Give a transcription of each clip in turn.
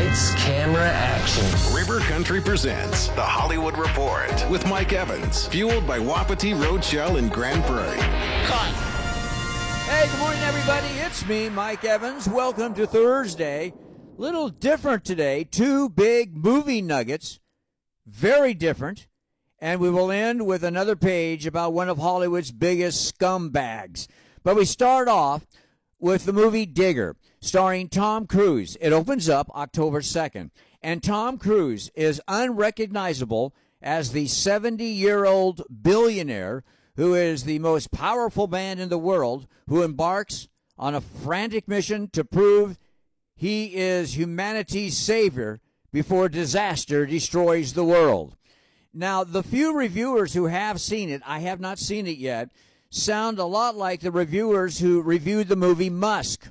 Lights, camera, action. River Country presents The Hollywood Report with Mike Evans, fueled by Wapiti Roadshell in Grand Prairie. Cut. Hey, good morning, everybody. It's me, Mike Evans. Welcome to Thursday. Little different today. Two big movie nuggets. Very different. And we will end with another page about one of Hollywood's biggest scumbags. But we start off with the movie Digger, starring Tom Cruise. It opens up October 2nd. And Tom Cruise is unrecognizable as the 70-year-old billionaire who is the most powerful man in the world, who embarks on a frantic mission to prove he is humanity's savior before disaster destroys the world. Now, the few reviewers who have seen it, I have not seen it yet, sound a lot like the reviewers who reviewed the movie Musk.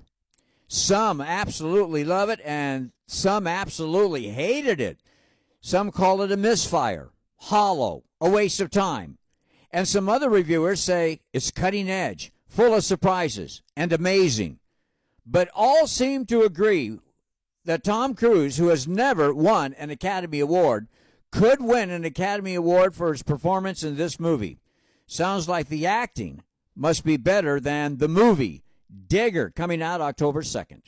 Some absolutely love it, and some absolutely hated it. Some call it a misfire, hollow, a waste of time. And some other reviewers say it's cutting edge, full of surprises, and amazing. But all seem to agree that Tom Cruise, who has never won an Academy Award, could win an Academy Award for his performance in this movie. Sounds like the acting must be better than the movie Digger, coming out October 2nd.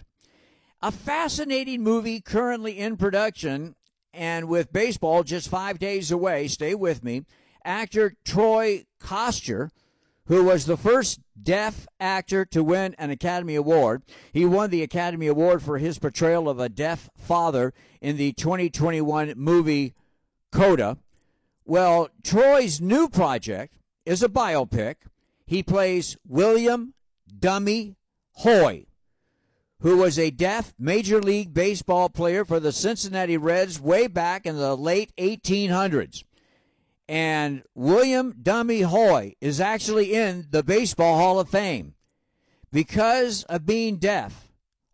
A fascinating movie currently in production, and with baseball just 5 days away, stay with me, actor Troy Kotsur, who was the first deaf actor to win an Academy Award. He won the Academy Award for his portrayal of a deaf father in the 2021 movie Coda. Well, Troy's new project is a biopic. He plays William Dummy Hoy, who was a deaf Major League Baseball player for the Cincinnati Reds way back in the late 1800s. And William Dummy Hoy is actually in the Baseball Hall of Fame. Because of being deaf,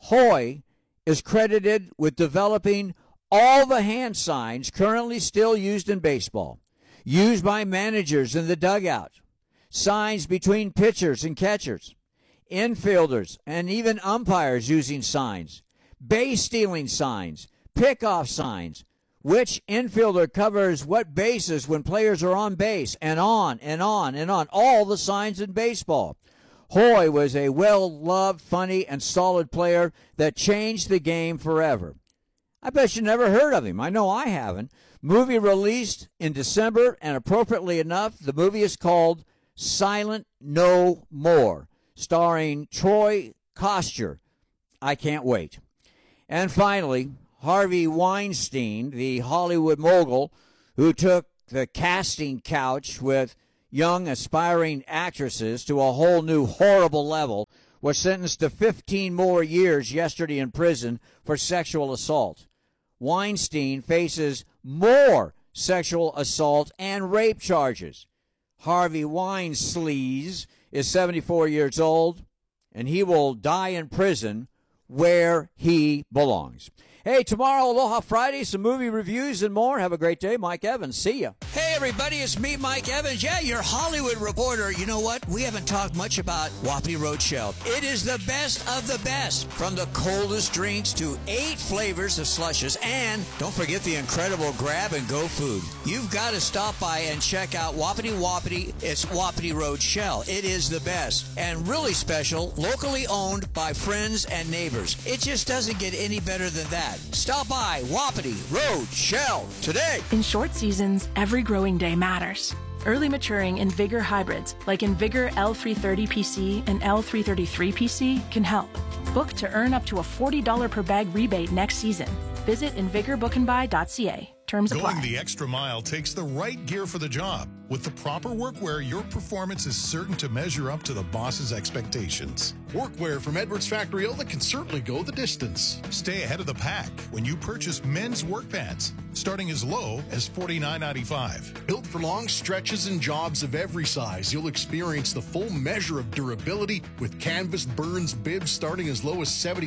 Hoy is credited with developing all the hand signs currently still used in baseball, used by managers in the dugout, signs between pitchers and catchers, infielders, and even umpires using signs, base stealing signs, pickoff signs, which infielder covers what bases when players are on base, and on and on and on, all the signs in baseball. Hoy was a well-loved, funny, and solid player that changed the game forever. I bet you never heard of him. I know I haven't. Movie released in December, and appropriately enough, the movie is called Silent No More, starring Troy Kotsur. I can't wait. And finally, Harvey Weinstein, the Hollywood mogul who took the casting couch with young aspiring actresses to a whole new horrible level, was sentenced to 15 more years yesterday in prison for sexual assault. Weinstein faces more sexual assault and rape charges. Harvey Weinstein is 74 years old, and he will die in prison where he belongs. Hey, tomorrow, Aloha Friday, some movie reviews and more. Have a great day. Mike Evans. See ya. Hey, everybody, it's me, Mike Evans. Yeah, your Hollywood reporter. You know what? We haven't talked much about Wapiti Roadshell. It is the best of the best. From the coldest drinks to 8 flavors of slushes. And don't forget the incredible grab-and-go food. You've got to stop by and check out Wapiti Wapiti. It's Wapiti Roadshell. It is the best. And really special, locally owned by friends and neighbors. It just doesn't get any better than that. Stop by Wapiti Roadshell today. In short seasons, every growing day matters. Early maturing InVigor hybrids like InVigor L330 PC and L333 PC can help. Book to earn up to a $40 per bag rebate next season. Visit invigorbookandbuy.ca. Terms apply. Going the extra mile takes the right gear for the job. With the proper workwear, your performance is certain to measure up to the boss's expectations. Workwear from Edwards Factory Outlet can certainly go the distance. Stay ahead of the pack when you purchase men's work pants, starting as low as $49.95. Built for long stretches and jobs of every size, you'll experience the full measure of durability with canvas Burns bibs starting as low as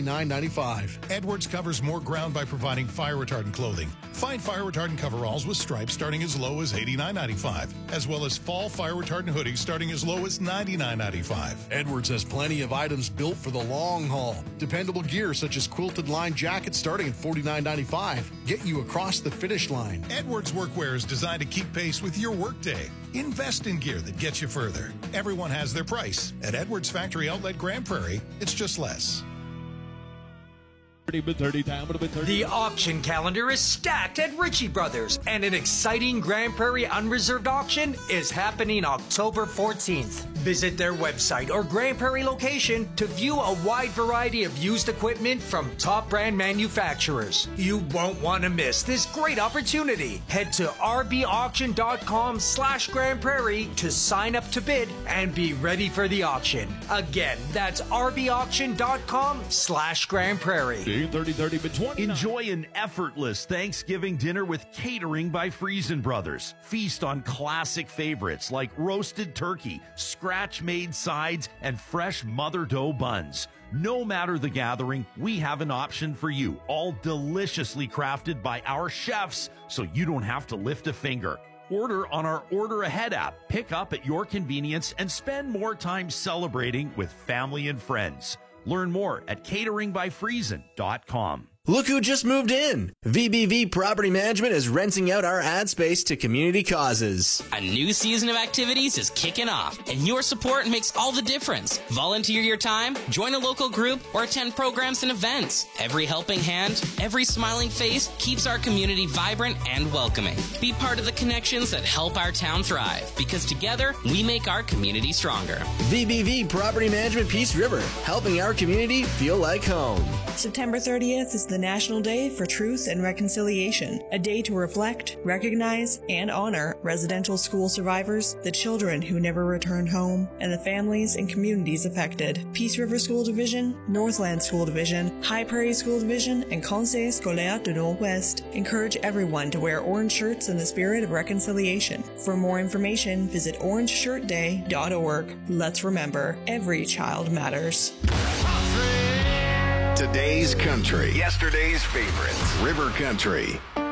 $79.95. Edwards covers more ground by providing fire retardant clothing. Find fire retardant coveralls with stripes starting as low as $89.95. as well as fall fire retardant hoodies starting as low as $99.95. Edwards has plenty of items built for the long haul. Dependable gear such as quilted line jackets starting at $49.95 get you across the finish line. Edwards Workwear is designed to keep pace with your workday. Invest in gear that gets you further. Everyone has their price. At Edwards Factory Outlet Grand Prairie, it's just less. The auction calendar is stacked at Ritchie Brothers, and an exciting Grand Prairie Unreserved auction is happening October 14th. Visit their website or Grand Prairie location to view a wide variety of used equipment from top brand manufacturers. You won't want to miss this great opportunity. Head to rbauction.com/Grand Prairie to sign up to bid and be ready for the auction. Again, that's rbauction.com/Grand Prairie. Enjoy an effortless Thanksgiving dinner with Catering by Friesen Brothers. Feast on classic favorites like roasted turkey, scratch-made sides, and fresh mother dough buns. No matter the gathering, we have an option for you, all deliciously crafted by our chefs, so you don't have to lift a finger. Order on our Order Ahead app, pick up at your convenience, and spend more time celebrating with family and friends. Learn more at cateringbyfriesen.com. Look who just moved in! VBV Property Management is renting out our ad space to community causes. A new season of activities is kicking off, and your support makes all the difference. Volunteer your time, join a local group, or attend programs and events. Every helping hand, every smiling face keeps our community vibrant and welcoming. Be part of the connections that help our town thrive, because together, we make our community stronger. VBV Property Management Peace River, helping our community feel like home. September 30th is the National Day for Truth and Reconciliation, a day to reflect, recognize, and honor residential school survivors, the children who never returned home, and the families and communities affected. Peace River School Division, Northland School Division, High Prairie School Division, and Conseil Scolaire du Nord-Ouest encourage everyone to wear orange shirts in the spirit of reconciliation. For more information, visit orangeshirtday.org. Let's remember, every child matters. Today's country. Yesterday's favorites. River Country.